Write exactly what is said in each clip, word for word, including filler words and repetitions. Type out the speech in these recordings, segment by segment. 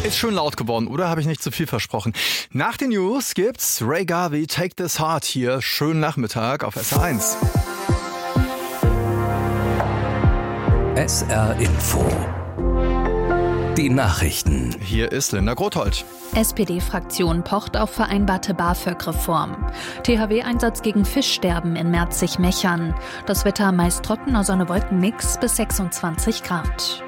Ist schon laut geworden, oder? Habe ich nicht zu viel versprochen? Nach den News gibt's Ray Garvey, Take This Heart hier. Schönen Nachmittag auf S R eins. S R Info. Die Nachrichten. Hier ist Linda Grothold. S P D-Fraktion pocht auf vereinbarte BAföG-Reform. T H W-Einsatz gegen Fischsterben in Merzig-Mechern. Das Wetter meist trockener, Sonne, Wolken, nix bis sechsundzwanzig Grad.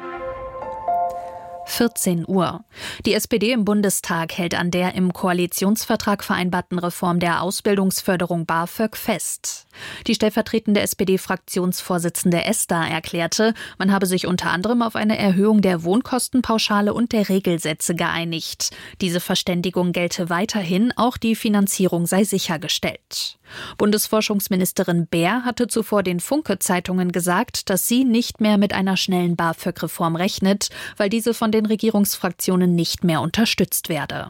vierzehn Uhr. Die S P D im Bundestag hält an der im Koalitionsvertrag vereinbarten Reform der Ausbildungsförderung BAföG fest. Die stellvertretende S P D-Fraktionsvorsitzende Esther erklärte, man habe sich unter anderem auf eine Erhöhung der Wohnkostenpauschale und der Regelsätze geeinigt. Diese Verständigung gelte weiterhin, auch die Finanzierung sei sichergestellt. Bundesforschungsministerin Baer hatte zuvor den Funke-Zeitungen gesagt, dass sie nicht mehr mit einer schnellen BAföG-Reform rechnet, weil diese von den Regierungsfraktionen nicht mehr unterstützt werde.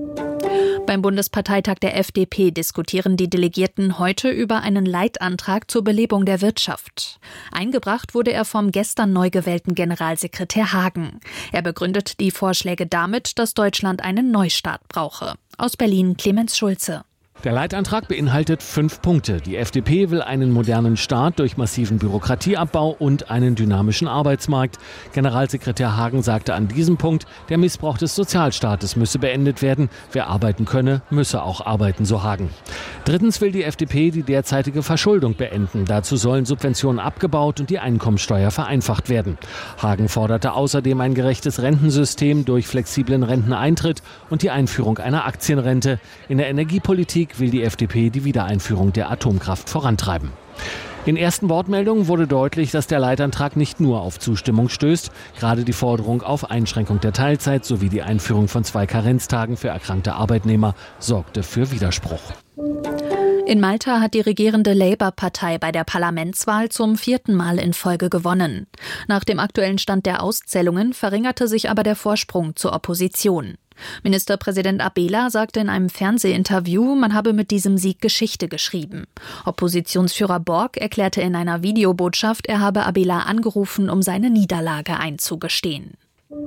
Beim Bundesparteitag der F D P diskutieren die Delegierten heute über einen Leitantrag zur Belebung der Wirtschaft. Eingebracht wurde er vom gestern neu gewählten Generalsekretär Hagen. Er begründet die Vorschläge damit, dass Deutschland einen Neustart brauche. Aus Berlin Clemens Schulze. Der Leitantrag beinhaltet fünf Punkte. Die F D P will einen modernen Staat durch massiven Bürokratieabbau und einen dynamischen Arbeitsmarkt. Generalsekretär Hagen sagte an diesem Punkt, der Missbrauch des Sozialstaates müsse beendet werden. Wer arbeiten könne, müsse auch arbeiten, so Hagen. Drittens will die F D P die derzeitige Verschuldung beenden. Dazu sollen Subventionen abgebaut und die Einkommensteuer vereinfacht werden. Hagen forderte außerdem ein gerechtes Rentensystem durch flexiblen Renteneintritt und die Einführung einer Aktienrente. In der Energiepolitik will die F D P die Wiedereinführung der Atomkraft vorantreiben. In ersten Wortmeldungen wurde deutlich, dass der Leitantrag nicht nur auf Zustimmung stößt. Gerade die Forderung auf Einschränkung der Teilzeit sowie die Einführung von zwei Karenztagen für erkrankte Arbeitnehmer sorgte für Widerspruch. In Malta hat die regierende Labour-Partei bei der Parlamentswahl zum vierten Mal in Folge gewonnen. Nach dem aktuellen Stand der Auszählungen verringerte sich aber der Vorsprung zur Opposition. Ministerpräsident Abela sagte in einem Fernsehinterview, man habe mit diesem Sieg Geschichte geschrieben. Oppositionsführer Borg erklärte in einer Videobotschaft, er habe Abela angerufen, um seine Niederlage einzugestehen.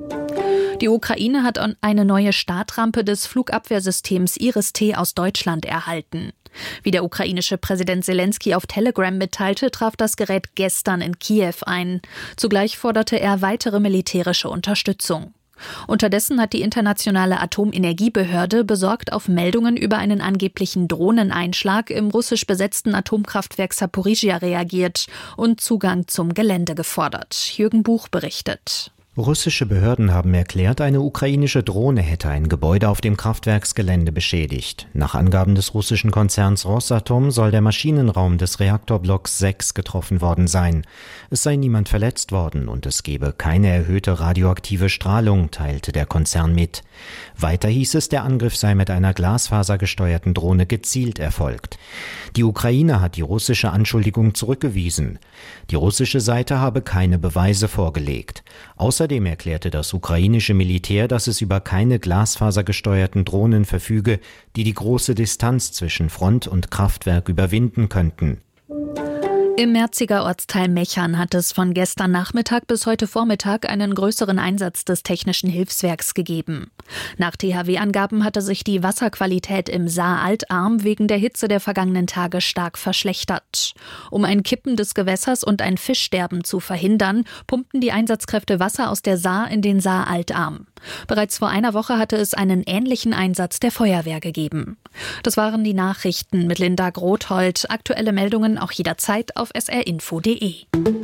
Die Ukraine hat eine neue Startrampe des Flugabwehrsystems Iris-T aus Deutschland erhalten. Wie der ukrainische Präsident Zelensky auf Telegram mitteilte, traf das Gerät gestern in Kiew ein. Zugleich forderte er weitere militärische Unterstützung. Unterdessen hat die internationale Atomenergiebehörde besorgt auf Meldungen über einen angeblichen Drohneneinschlag im russisch besetzten Atomkraftwerk Saporizhia reagiert und Zugang zum Gelände gefordert. Jürgen Buch berichtet. Russische Behörden haben erklärt, eine ukrainische Drohne hätte ein Gebäude auf dem Kraftwerksgelände beschädigt. Nach Angaben des russischen Konzerns Rosatom soll der Maschinenraum des Reaktorblocks sechs getroffen worden sein. Es sei niemand verletzt worden und es gebe keine erhöhte radioaktive Strahlung, teilte der Konzern mit. Weiter hieß es, der Angriff sei mit einer glasfasergesteuerten Drohne gezielt erfolgt. Die Ukraine hat die russische Anschuldigung zurückgewiesen. Die russische Seite habe keine Beweise vorgelegt. Außerdem erklärte das ukrainische Militär, dass es über keine glasfasergesteuerten Drohnen verfüge, die die große Distanz zwischen Front und Kraftwerk überwinden könnten. Im Merziger Ortsteil Mechern hat es von gestern Nachmittag bis heute Vormittag einen größeren Einsatz des Technischen Hilfswerks gegeben. Nach T H W-Angaben hatte sich die Wasserqualität im Saar-Altarm wegen der Hitze der vergangenen Tage stark verschlechtert. Um ein Kippen des Gewässers und ein Fischsterben zu verhindern, pumpten die Einsatzkräfte Wasser aus der Saar in den Saar-Altarm. Bereits vor einer Woche hatte es einen ähnlichen Einsatz der Feuerwehr gegeben. Das waren die Nachrichten mit Linda Grothold. Aktuelle Meldungen auch jederzeit auf s r info punkt d e.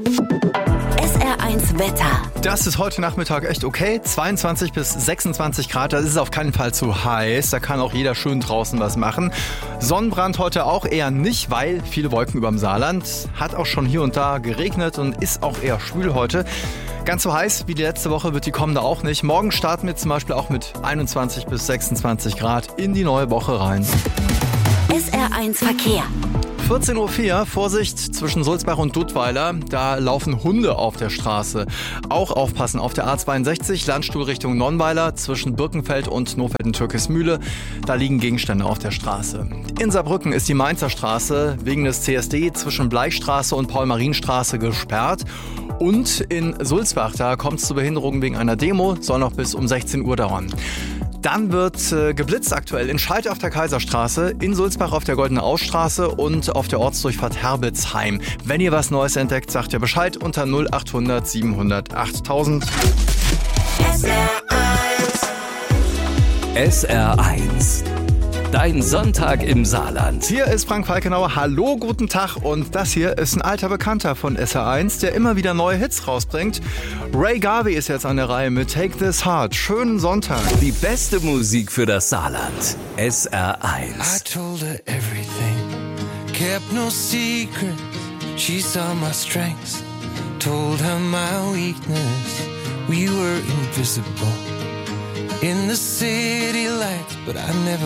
S R eins Wetter. Das ist heute Nachmittag echt okay. zweiundzwanzig bis sechsundzwanzig Grad, das ist auf keinen Fall zu heiß. Da kann auch jeder schön draußen was machen. Sonnenbrand heute auch eher nicht, weil viele Wolken über dem Saarland. Hat auch schon hier und da geregnet und ist auch eher schwül heute. Ganz so heiß wie die letzte Woche wird die kommende auch nicht. Morgen starten wir zum Beispiel auch mit einundzwanzig bis sechsundzwanzig Grad in die neue Woche rein. S R eins Verkehr. vierzehn Uhr vier, Vorsicht zwischen Sulzbach und Dudweiler, da laufen Hunde auf der Straße. Auch aufpassen auf der A zweiundsechzig, Landstuhl Richtung Nonnweiler, zwischen Birkenfeld und Nofelden-Türkismühle, da liegen Gegenstände auf der Straße. In Saarbrücken ist die Mainzer Straße wegen des C S D zwischen Bleichstraße und Paul-Marien-Straße gesperrt. Und in Sulzbach, da kommt es zu Behinderungen wegen einer Demo, soll noch bis um sechzehn Uhr dauern. Dann wird äh, geblitzt aktuell in Schallte auf der Kaiserstraße, in Sulzbach auf der Goldene Ausstraße und auf der Ortsdurchfahrt Herbitzheim. Wenn ihr was Neues entdeckt, sagt ihr Bescheid unter null achthundert siebenhundert achttausend. S R eins. Dein Sonntag im Saarland. Hier ist Frank Falkenauer. Hallo, guten Tag. Und das hier ist ein alter Bekannter von S R eins, der immer wieder neue Hits rausbringt. Ray Garvey ist jetzt an der Reihe mit Take This Heart. Schönen Sonntag. Die beste Musik für das Saarland. S R eins. I told her everything, kept no secret. She saw my strengths, told her my weakness. We were invisible in the city lights, but I never